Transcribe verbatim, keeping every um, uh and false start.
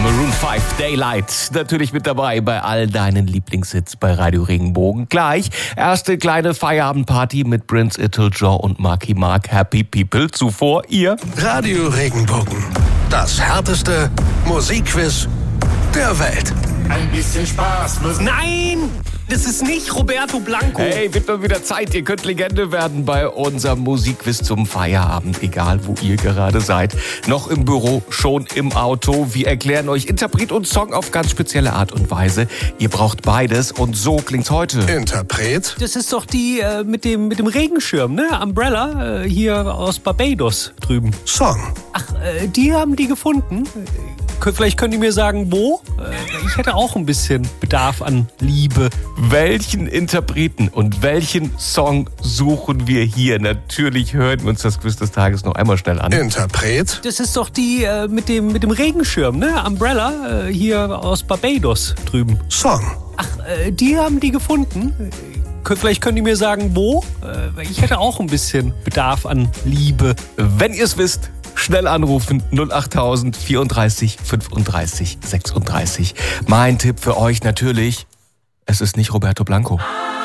Maroon fünf, Daylight. Natürlich mit dabei bei all deinen Lieblingshits bei Radio Regenbogen. Gleich erste kleine Feierabendparty mit Prince Ital, Joe und Marky Mark. Happy People. Zuvor ihr Radio Regenbogen. Das härteste Musikquiz der Welt. Ein bisschen Spaß muss... Nein! Das ist nicht Roberto Blanco. Hey, wird mal wieder Zeit. Ihr könnt Legende werden bei unserem Musikquiz zum Feierabend. Egal, wo ihr gerade seid. Noch im Büro, schon im Auto. Wir erklären euch Interpret und Song auf ganz spezielle Art und Weise. Ihr braucht beides und so klingt's heute. Interpret? Das ist doch die äh, mit dem mit dem Regenschirm, ne? Umbrella, äh, hier aus Barbados drüben. Song? Ach, äh, die haben die gefunden. Äh, vielleicht könnt ihr mir sagen, wo? Äh, ich hätte auch ein bisschen Bedarf an Liebe. Welchen Interpreten und welchen Song suchen wir hier? Natürlich hören wir uns das Quiz des Tages noch einmal schnell an. Interpret? Das ist doch die äh, mit dem mit dem Regenschirm, ne? Umbrella, äh, hier aus Barbados drüben. Song? Ach, äh, die haben die gefunden. Äh, vielleicht könnt ihr mir sagen, wo? Äh, ich hätte auch ein bisschen Bedarf an Liebe. Wenn ihr es wisst, schnell anrufen, null acht null vierunddreißig fünfunddreißig sechsunddreißig. Mein Tipp für euch natürlich, es ist nicht Roberto Blanco.